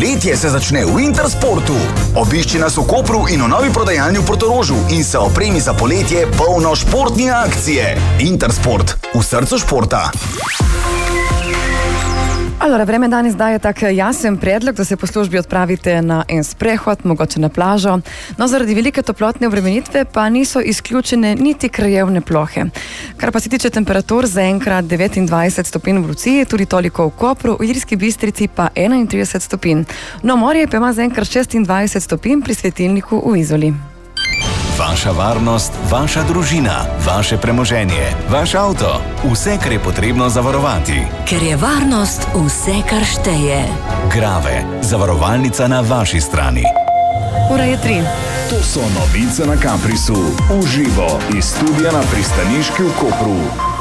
Poletje se začne v Intersportu. Obišči nas v Kopru in v novi prodajalni v Portorožu in se opremi za poletje polno športne akcije. Intersport, v srcu športa. Allora, vreme danes daje tak jasen predlog, da se po službi odpravite na en sprehod, mogoče na plažo. No, zaradi velike toplotne obremenitve pa niso izključene niti krajevne plohe. Kar pa se tiče temperatur, zaenkrat 29 stopinj v Luciji, tudi toliko v Kopru, v Ilirski Bistrici pa 31 stopinj. No, morje pa ima zaenkrat 26 stopinj pri svetilniku v Izoli. Vaša varnost, vaša družina, vaše premoženje, vaš avto, vse, kar je potrebno zavarovati. Ker je varnost vse, kar šteje. Grave, zavarovalnica na vaši strani. Ura je 3. To so novice na Caprisu, v živo iz studia na Pristaniški v Kopru.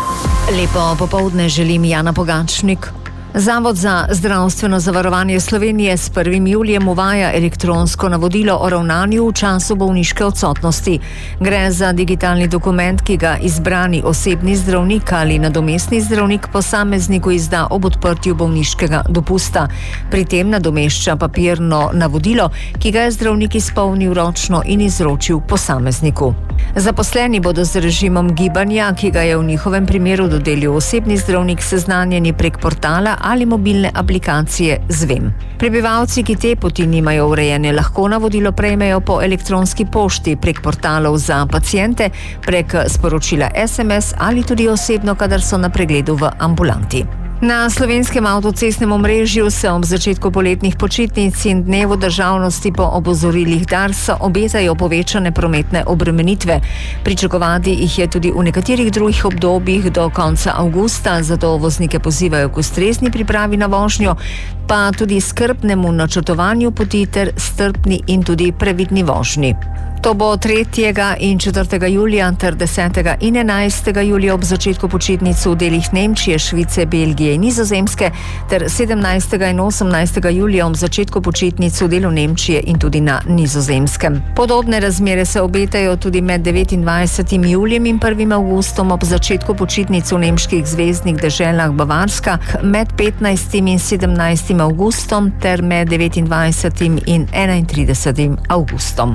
Lepo popoldne želim, Jana Pogačnik. Zavod za zdravstveno zavarovanje Slovenije s 1. julijem uvaja elektronsko navodilo o ravnanju v času bolniške odsotnosti. Gre za digitalni dokument, ki ga izbrani osebni zdravnik ali nadomestni zdravnik posamezniku izda ob odprtju bolniškega dopusta. Pri tem nadomešča papirno navodilo, ki ga je zdravnik izpolnil ročno in izročil posamezniku. Zaposleni bodo z režimom gibanja, ki ga je v njihovem primeru dodelil osebni zdravnik, seznanjeni prek portala ali mobilne aplikacije Zvem. Prebivalci, ki te poti nimajo urejene, lahko navodilo prejmejo po elektronski pošti, prek portalov za paciente, prek sporočila SMS ali tudi osebno, kadar so na pregledu v ambulanti. Na slovenskem avtocestnem omrežju se ob začetku poletnih počitnic in dnevu državnosti po opozorilih Darsa obetajo povečane prometne obremenitve. Pričakovati jih je tudi v nekaterih drugih obdobjih do konca avgusta, zato voznike pozivajo k ustrezni pripravi na vožnjo, pa tudi skrbnemu načrtovanju poti ter strpni in tudi previdni vožnji. To bo 3. in 4. julija ter 10. in 11. julija ob začetku počitnic v delih Nemčije, Švice, Belgije in Nizozemske ter 17. in 18. julija ob začetku počitnic v delu Nemčije in tudi na Nizozemskem. Podobne razmere se obetajo tudi med 29. julijem in 1. avgustom ob začetku počitnic v nemških zvezdnih deželah Bavarska, med 15. in 17. avgustom ter med 29. in 31. avgustom.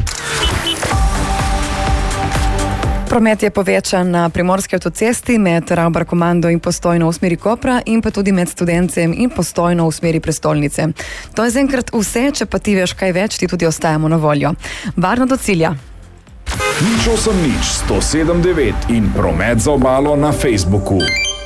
Promet je povečan na primorski avtocesti med Ravbar-Komando in Postojno v smeri Kopra in pa tudi med Studencem in Postojno v smeri prestolnice. To je zaenkrat vse, če pa ti veš kaj več, ti tudi ostajamo na voljo. Varno do cilja. 8-179 in promet za obalo na Facebooku.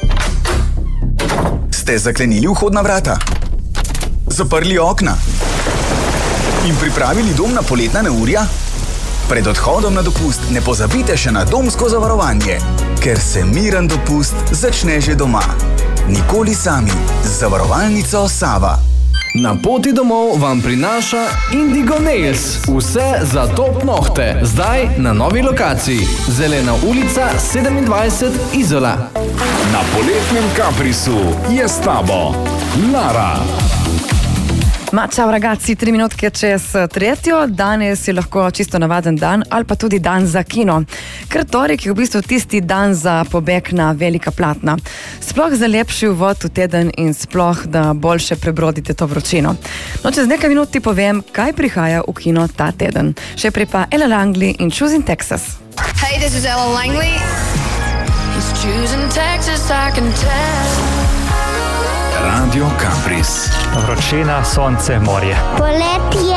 Ste zaklenili vhodna vrata? Zaprli okna? In pripravili dom na poletna neurja? Pred odhodom na dopust ne pozabite še na domsko zavarovanje, ker se miren dopust začne že doma. Nikoli sami z zavarovalnico Sava. Na poti domov vam prinaša Indigo Nails. Vse za top nohte. Zdaj na novi lokaciji. Zelena ulica 27 Izola. Na poletnem Caprisu je s tabo Lara. Čau ragazzi, 3 minutke čez 3. Danes je lahko čisto navaden dan ali pa tudi dan za kino. Ker torek je v bistvu tisti dan za pobeg na velika platna. Sploh za lepši uvod v teden in sploh, da boljše prebrodite to vročino. No, čez nekaj minut ti povem, kaj prihaja v kino ta teden. Še prej pa Ella Langley in Choosing Texas. Hey, this is Ella Langley. It's Choosing Texas, I can tell. Radio Campris. Vročina, sonce, morje. Poletje